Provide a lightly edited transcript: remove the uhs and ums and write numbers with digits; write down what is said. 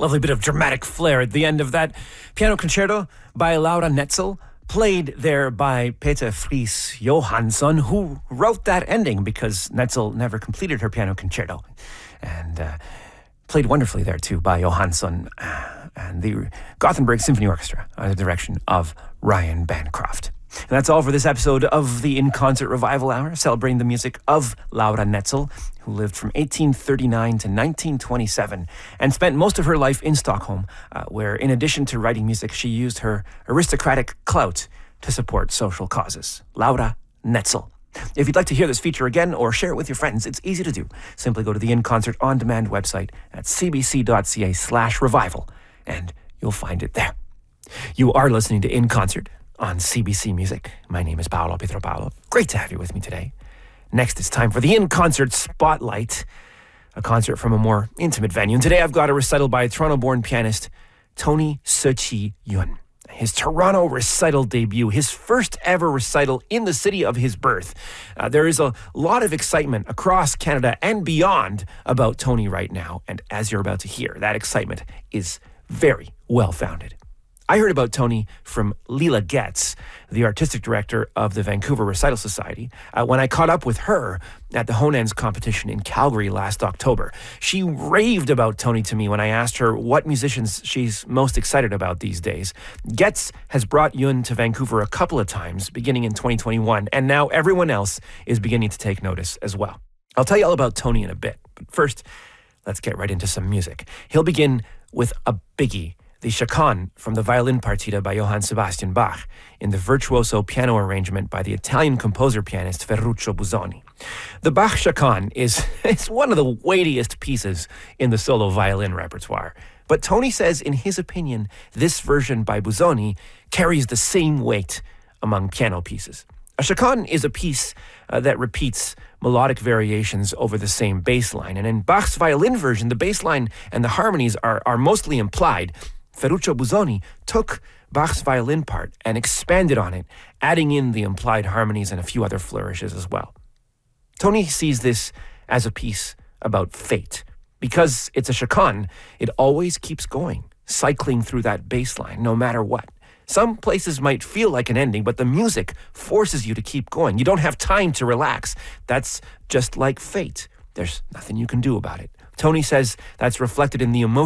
Lovely bit of dramatic flair at the end of that piano concerto by Laura Netzel, played there by Peter Friis Johansson, who wrote that ending because Netzel never completed her piano concerto. And played wonderfully there too by Johansson and the Gothenburg Symphony Orchestra under the direction of Ryan Bancroft. And that's all for this episode of the In Concert Revival Hour, celebrating the music of Laura Netzel, who lived from 1839 to 1927 and spent most of her life in Stockholm, where in addition to writing music, she used her aristocratic clout to support social causes. Laura Netzel. If you'd like to hear this feature again or share it with your friends, it's easy to do. Simply go to the In Concert On Demand website at cbc.ca/revival, and you'll find it there. You are listening to In Concert on CBC Music. My name is Paolo Pietropalo. Great to have you with me today. Next, it's time for the In Concert Spotlight, a concert from a more intimate venue. And today I've got a recital by Toronto-born pianist Tony Suchi Yun. His Toronto recital debut, his first ever recital in the city of his birth. There is a lot of excitement across Canada and beyond about Tony right now. And as you're about to hear, that excitement is very well-founded. I heard about Tony from Leela Getz, the artistic director of the Vancouver Recital Society, when I caught up with her at the Honans competition in Calgary last October. She raved about Tony to me when I asked her what musicians she's most excited about these days. Getz has brought Yun to Vancouver a couple of times, beginning in 2021, and now everyone else is beginning to take notice as well. I'll tell you all about Tony in a bit, but first, let's get right into some music. He'll begin with a biggie, the Chaconne from the Violin Partita by Johann Sebastian Bach in the virtuoso piano arrangement by the Italian composer-pianist Ferruccio Busoni. The Bach Chaconne is one of the weightiest pieces in the solo violin repertoire. But Tony says, in his opinion, this version by Busoni carries the same weight among piano pieces. A chaconne is a piece that repeats melodic variations over the same bass line. And in Bach's violin version, the bass line and the harmonies are mostly implied. Ferruccio Busoni took Bach's violin part and expanded on it, adding in the implied harmonies and a few other flourishes as well. Tony sees this as a piece about fate. Because it's a chaconne, it always keeps going, cycling through that bass line, no matter what. Some places might feel like an ending, but the music forces you to keep going. You don't have time to relax. That's just like fate. There's nothing you can do about it. Tony says that's reflected in the emotion